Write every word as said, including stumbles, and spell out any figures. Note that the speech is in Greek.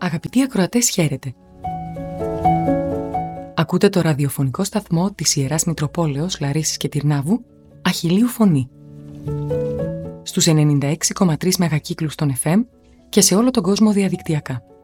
Αγαπητοί ακροατές, χαίρετε. Ακούτε το ραδιοφωνικό σταθμό της Ιεράς Μητροπόλεως Λαρίσης και Τυρνάβου, Αχιλλείου Φωνή. Στους ενενήντα έξι κόμμα τρία μεγακύκλους των εφ εμ και σε όλο τον κόσμο διαδικτυακά.